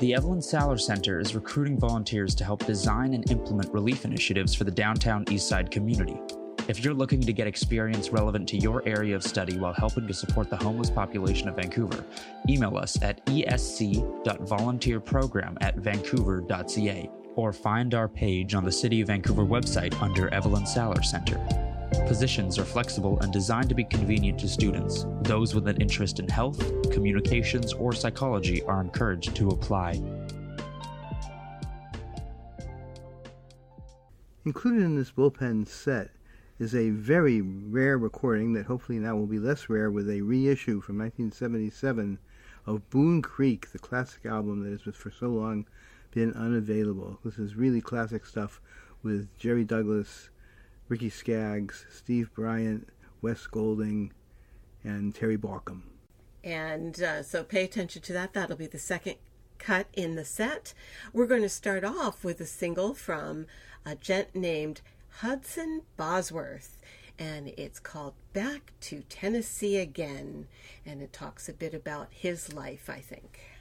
The Evelyn Saller Center is recruiting volunteers to help design and implement relief initiatives for the downtown Eastside community. If you're looking to get experience relevant to your area of study while helping to support the homeless population of Vancouver, email us at esc.volunteerprogram@vancouver.ca or find our page on the City of Vancouver website under Evelyn Saller Center. Positions are flexible and designed to be convenient to students. Those with an interest in health, communications, or psychology are encouraged to apply. Included in this bullpen set is a very rare recording that hopefully now will be less rare with a reissue from 1977 of Boone Creek, the classic album that has for so long been unavailable. This is really classic stuff with Jerry Douglas, Ricky Skaggs, Steve Bryant, Wes Golding, and Terry Balcom. And so pay attention to that. That'll be the second cut in the set. We're going to start off with a single from a gent named Hudson Bosworth, and it's called Back to Tennessee Again, and it talks a bit about his life, I think.